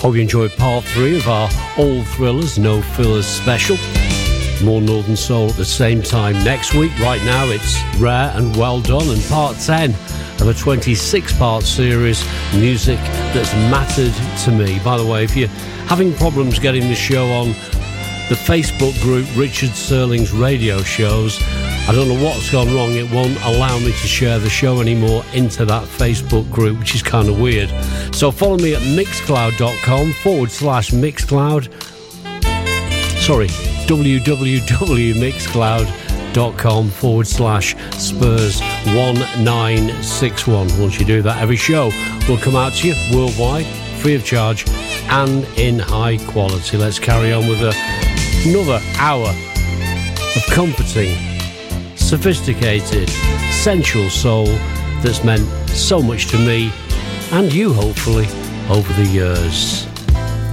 Hope you enjoyed part 3 of our All Thrillers, No Fillers special. More Northern Soul at the same time next week. Right now it's Rare and Well Done, and part 10 of a 26-part series, Music That's Mattered to Me. By the way, if you're having problems getting the show on the Facebook group Richard Serling's radio shows, I don't know what's gone wrong. It won't allow me to share the show anymore into that Facebook group, which is kind of weird. So follow me at mixcloud.com/Mixcloud. Sorry, www.mixcloud.com/Spurs1961. Once you do that, every show will come out to you worldwide, free of charge and in high quality. Let's carry on with another hour of comforting, sophisticated, sensual soul that's meant so much to me and you, hopefully, over the years.